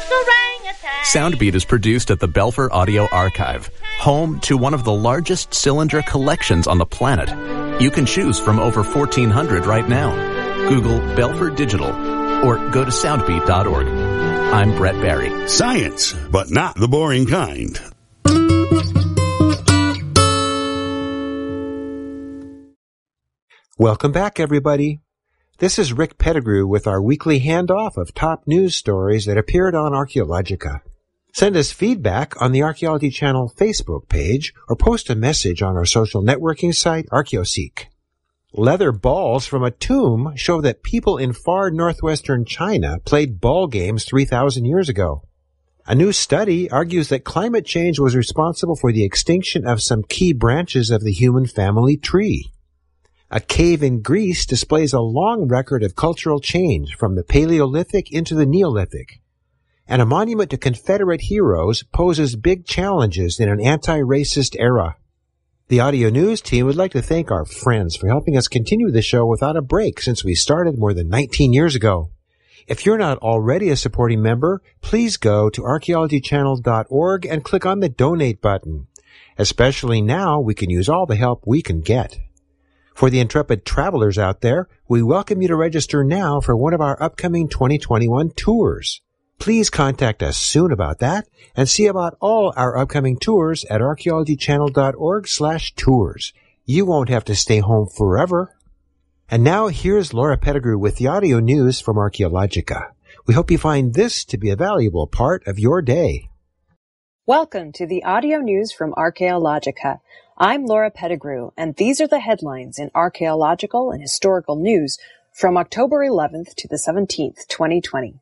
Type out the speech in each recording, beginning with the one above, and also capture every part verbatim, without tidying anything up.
Soundbeat is produced at the Belfer Audio Archive, home to one of the largest cylinder collections on the planet. You can choose from over fourteen hundred right now. Google Belfer Digital or go to soundbeat dot org. I'm Brett Barry. Science, but not the boring kind. Welcome back, everybody. This is Rick Pettigrew with our weekly handoff of top news stories that appeared on Archaeologica. Send us feedback on the Archaeology Channel Facebook page or post a message on our social networking site, ArchaeoSeek. Leather balls from a tomb show that people in far northwestern China played ball games three thousand years ago. A new study argues that climate change was responsible for the extinction of some key branches of the human family tree. A cave in Greece displays a long record of cultural change from the Paleolithic into the Neolithic. And a monument to Confederate heroes poses big challenges in an anti-racist era. The audio news team would like to thank our friends for helping us continue the show without a break since we started more than nineteen years ago. If you're not already a supporting member, please go to archaeology channel dot org and click on the donate button. Especially now, we can use all the help we can get. For the intrepid travelers out there, we welcome you to register now for one of our upcoming twenty twenty-one tours. Please contact us soon about that and see about all our upcoming tours at archaeology channel dot org slash tours. You won't have to stay home forever. And now here's Laura Pettigrew with the audio news from Archaeologica. We hope you find this to be a valuable part of your day. Welcome to the audio news from Archaeologica. I'm Laura Pettigrew, and these are the headlines in archaeological and historical news from October eleventh to the seventeenth, twenty twenty.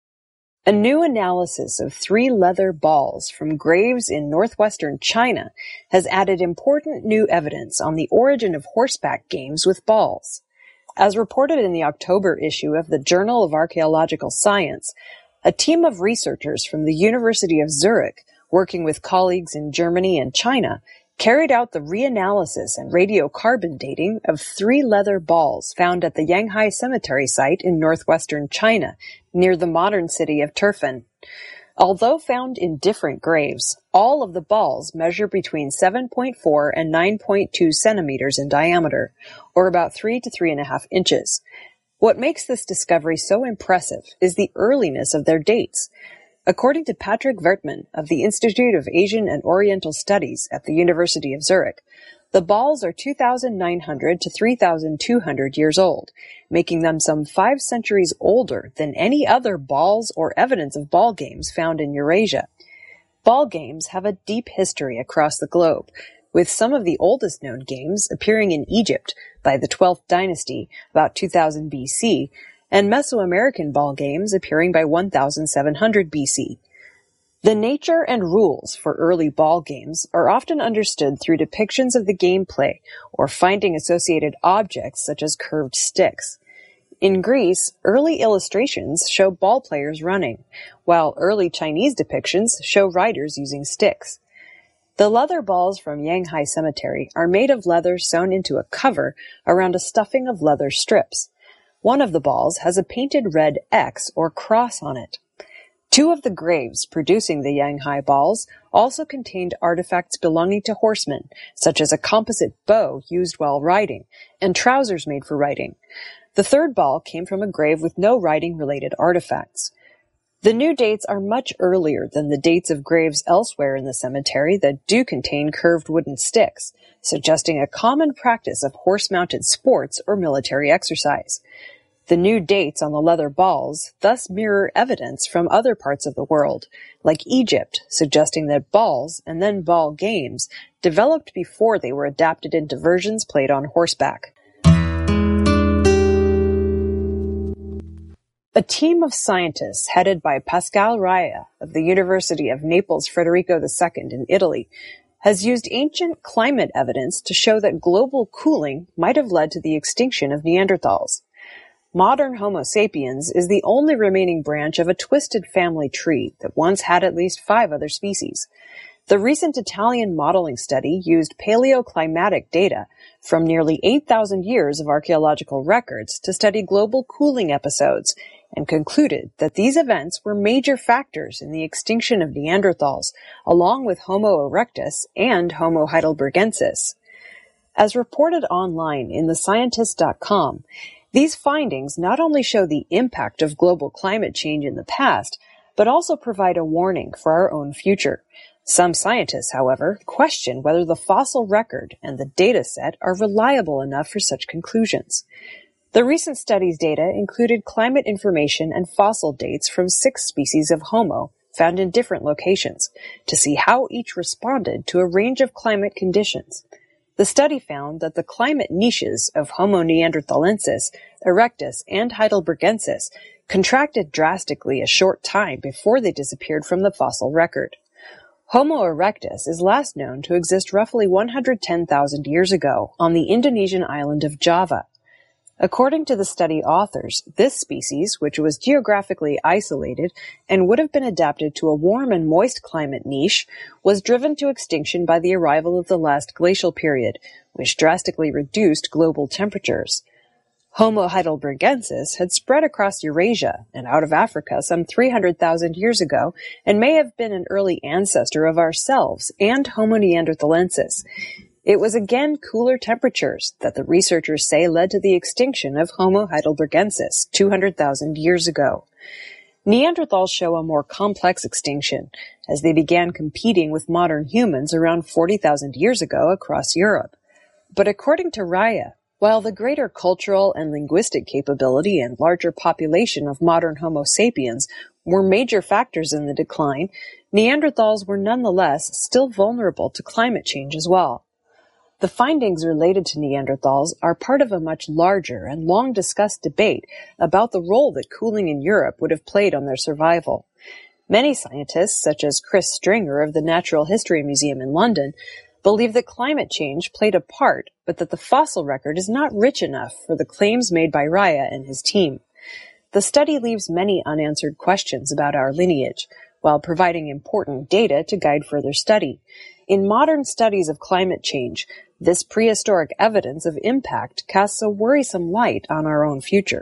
A new analysis of three leather balls from graves in northwestern China has added important new evidence on the origin of horseback games with balls. As reported in the October issue of the Journal of Archaeological Science, a team of researchers from the University of Zurich, working with colleagues in Germany and China, carried out the reanalysis and radiocarbon dating of three leather balls found at the Yanghai Cemetery site in northwestern China, near the modern city of Turfan. Although found in different graves, all of the balls measure between seven point four and nine point two centimeters in diameter, or about three to three and a half inches. What makes this discovery so impressive is the earliness of their dates. According to Patrick Wertmann of the Institute of Asian and Oriental Studies at the University of Zurich, the balls are two thousand nine hundred to three thousand two hundred years old, making them some five centuries older than any other balls or evidence of ball games found in Eurasia. Ball games have a deep history across the globe, with some of the oldest known games appearing in Egypt by the twelfth dynasty, about two thousand B C, and Mesoamerican ball games appearing by one thousand seven hundred B C. The nature and rules for early ball games are often understood through depictions of the gameplay or finding associated objects such as curved sticks. In Greece, early illustrations show ball players running, while early Chinese depictions show riders using sticks. The leather balls from Yanghai Cemetery are made of leather sewn into a cover around a stuffing of leather strips. One of the balls has a painted red X or cross on it. Two of the graves producing the Yanghai balls also contained artifacts belonging to horsemen, such as a composite bow used while riding, and trousers made for riding. The third ball came from a grave with no riding-related artifacts. The new dates are much earlier than the dates of graves elsewhere in the cemetery that do contain curved wooden sticks, suggesting a common practice of horse-mounted sports or military exercise. The new dates on the leather balls thus mirror evidence from other parts of the world, like Egypt, suggesting that balls, and then ball games, developed before they were adapted into versions played on horseback. A team of scientists headed by Pascal Raya of the University of Naples Federico the Second in Italy has used ancient climate evidence to show that global cooling might have led to the extinction of Neanderthals. Modern Homo sapiens is the only remaining branch of a twisted family tree that once had at least five other species. The recent Italian modeling study used paleoclimatic data from nearly eight thousand years of archaeological records to study global cooling episodes and concluded that these events were major factors in the extinction of Neanderthals, along with Homo erectus and Homo heidelbergensis. As reported online in the scientist dot com, these findings not only show the impact of global climate change in the past, but also provide a warning for our own future. Some scientists, however, question whether the fossil record and the data set are reliable enough for such conclusions. The recent study's data included climate information and fossil dates from six species of Homo found in different locations to see how each responded to a range of climate conditions. The study found that the climate niches of Homo neanderthalensis, erectus, and heidelbergensis contracted drastically a short time before they disappeared from the fossil record. Homo erectus is last known to exist roughly one hundred ten thousand years ago on the Indonesian island of Java. According to the study authors, this species, which was geographically isolated and would have been adapted to a warm and moist climate niche, was driven to extinction by the arrival of the last glacial period, which drastically reduced global temperatures. Homo heidelbergensis had spread across Eurasia and out of Africa some three hundred thousand years ago and may have been an early ancestor of ourselves and Homo neanderthalensis. It was again cooler temperatures that the researchers say led to the extinction of Homo heidelbergensis two hundred thousand years ago. Neanderthals show a more complex extinction, as they began competing with modern humans around forty thousand years ago across Europe. But according to Raya, while the greater cultural and linguistic capability and larger population of modern Homo sapiens were major factors in the decline, Neanderthals were nonetheless still vulnerable to climate change as well. The findings related to Neanderthals are part of a much larger and long-discussed debate about the role that cooling in Europe would have played on their survival. Many scientists, such as Chris Stringer of the Natural History Museum in London, believe that climate change played a part, but that the fossil record is not rich enough for the claims made by Raya and his team. The study leaves many unanswered questions about our lineage, while providing important data to guide further study. In modern studies of climate change, this prehistoric evidence of impact casts a worrisome light on our own future.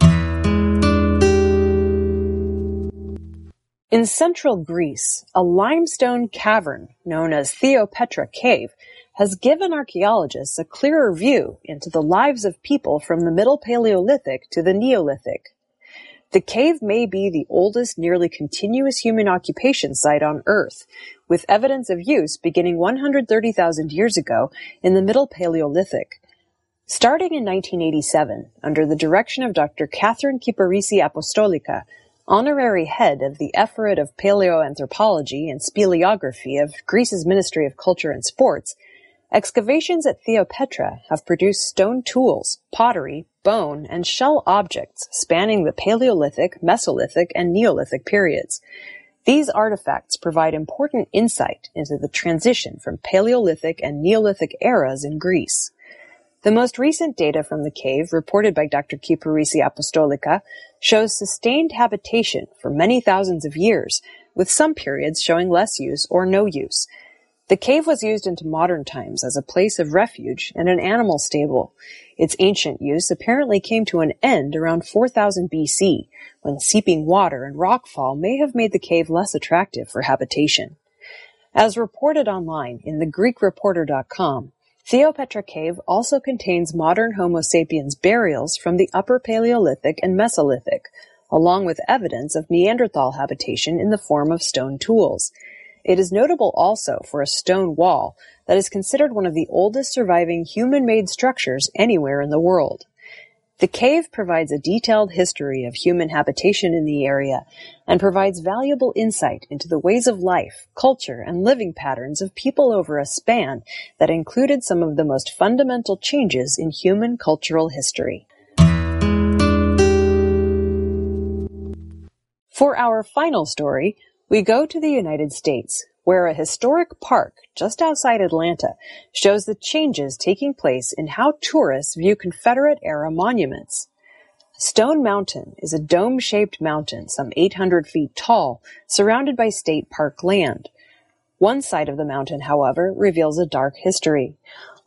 In central Greece, a limestone cavern known as Theopetra Cave has given archaeologists a clearer view into the lives of people from the Middle Paleolithic to the Neolithic. The cave may be the oldest nearly continuous human occupation site on Earth, with evidence of use beginning one hundred thirty thousand years ago in the Middle Paleolithic. Starting in nineteen eighty-seven, under the direction of Doctor Catherine Kyparisi Apostolika, honorary head of the Ephorate of Paleoanthropology and Speleography of Greece's Ministry of Culture and Sports, excavations at Theopetra have produced stone tools, pottery, bone, and shell objects spanning the Paleolithic, Mesolithic, and Neolithic periods. These artifacts provide important insight into the transition from Paleolithic and Neolithic eras in Greece. The most recent data from the cave, reported by Doctor Kyparisi Apostolika, shows sustained habitation for many thousands of years, with some periods showing less use or no use. The cave was used into modern times as a place of refuge and an animal stable. Its ancient use apparently came to an end around four thousand B C, when seeping water and rockfall may have made the cave less attractive for habitation. As reported online in the Greek Reporter dot com, Theopetra Cave also contains modern Homo sapiens burials from the Upper Paleolithic and Mesolithic, along with evidence of Neanderthal habitation in the form of stone tools. It is notable also for a stone wall that is considered one of the oldest surviving human-made structures anywhere in the world. The cave provides a detailed history of human habitation in the area and provides valuable insight into the ways of life, culture, and living patterns of people over a span that included some of the most fundamental changes in human cultural history. For our final story, we go to the United States, where a historic park just outside Atlanta shows the changes taking place in how tourists view Confederate-era monuments. Stone Mountain is a dome-shaped mountain some eight hundred feet tall, surrounded by state park land. One side of the mountain, however, reveals a dark history.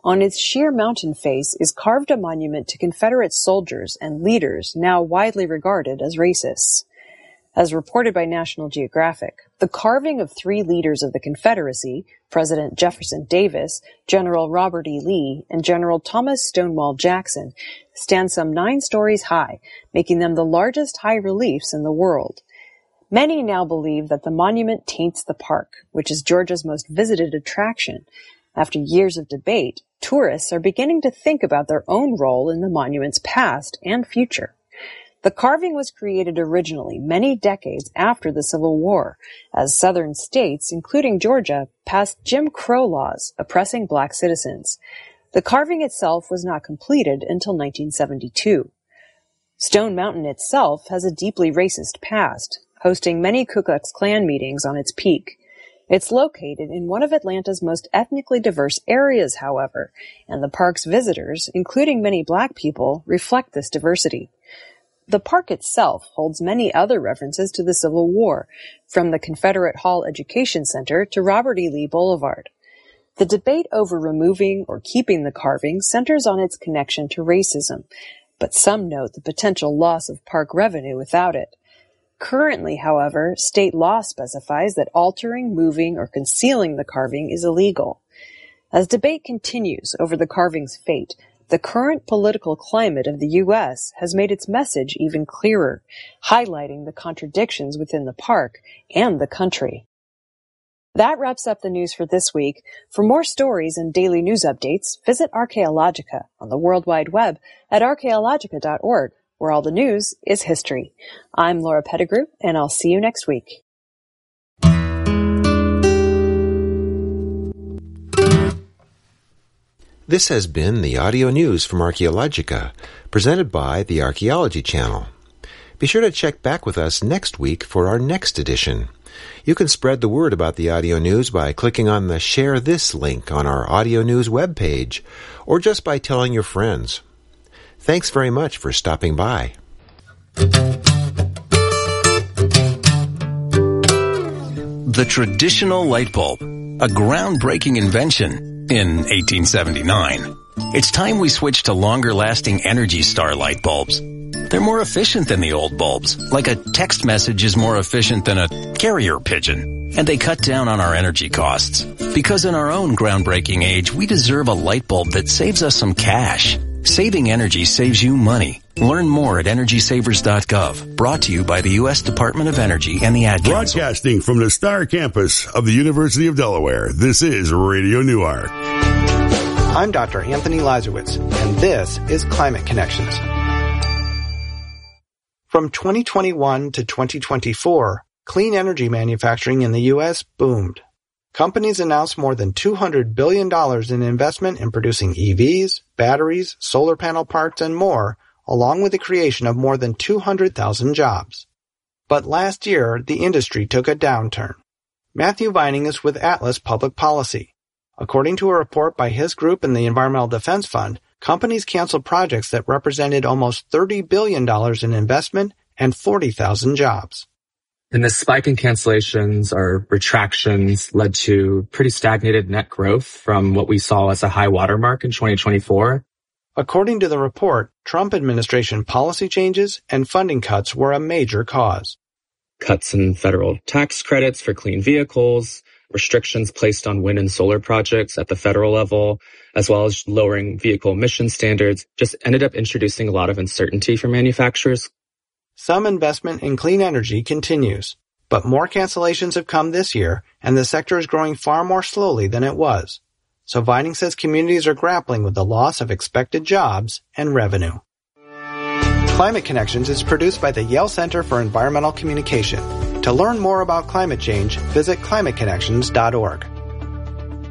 On its sheer mountain face is carved a monument to Confederate soldiers and leaders now widely regarded as racists. As reported by National Geographic, the carving of three leaders of the Confederacy, President Jefferson Davis, General Robert E. Lee, and General Thomas Stonewall Jackson, stand some nine stories high, making them the largest high reliefs in the world. Many now believe that the monument taints the park, which is Georgia's most visited attraction. After years of debate, tourists are beginning to think about their own role in the monument's past and future. The carving was created originally many decades after the Civil War, as southern states, including Georgia, passed Jim Crow laws oppressing black citizens. The carving itself was not completed until nineteen seventy-two. Stone Mountain itself has a deeply racist past, hosting many Ku Klux Klan meetings on its peak. It's located in one of Atlanta's most ethnically diverse areas, however, and the park's visitors, including many black people, reflect this diversity. The park itself holds many other references to the Civil War, from the Confederate Hall Education Center to Robert E. Lee Boulevard. The debate over removing or keeping the carving centers on its connection to racism, but some note the potential loss of park revenue without it. Currently, however, state law specifies that altering, moving, or concealing the carving is illegal. As debate continues over the carving's fate, the current political climate of the U S has made its message even clearer, highlighting the contradictions within the park and the country. That wraps up the news for this week. For more stories and daily news updates, visit Archaeologica on the World Wide Web at archaeologica dot org, where all the news is history. I'm Laura Pettigrew, and I'll see you next week. This has been the audio news from Archaeologica, presented by the Archaeology Channel. Be sure to check back with us next week for our next edition. You can spread the word about the audio news by clicking on the Share This link on our audio news webpage, or just by telling your friends. Thanks very much for stopping by. The traditional light bulb, a groundbreaking invention in eighteen seventy-nine. It's time we switch to longer-lasting Energy Star light bulbs. They're more efficient than the old bulbs, like a text message is more efficient than a carrier pigeon. And they cut down on our energy costs. Because in our own groundbreaking age, we deserve a light bulb that saves us some cash. Saving energy saves you money. Learn more at energy savers dot gov. Brought to you by the U S Department of Energy and the Ad Council. Broadcasting from the Star Campus of the University of Delaware, this is Radio Newark. I'm Doctor Anthony Lazarowitz, and this is Climate Connections. From twenty twenty-one to twenty twenty-four, clean energy manufacturing in the U S boomed. Companies announced more than two hundred billion dollars in investment in producing E Vs, batteries, solar panel parts, and more, along with the creation of more than two hundred thousand jobs. But last year, the industry took a downturn. Matthew Vining is with Atlas Public Policy. According to a report by his group and the Environmental Defense Fund, companies canceled projects that represented almost thirty billion dollars in investment and forty thousand jobs. And this spike in cancellations or retractions led to pretty stagnated net growth from what we saw as a high watermark in twenty twenty-four. According to the report, Trump administration policy changes and funding cuts were a major cause. Cuts in federal tax credits for clean vehicles, restrictions placed on wind and solar projects at the federal level, as well as lowering vehicle emission standards, just ended up introducing a lot of uncertainty for manufacturers. Some investment in clean energy continues, but more cancellations have come this year, and the sector is growing far more slowly than it was. So Vining says communities are grappling with the loss of expected jobs and revenue. Climate Connections is produced by the Yale Center for Environmental Communication. To learn more about climate change, visit climate connections dot org.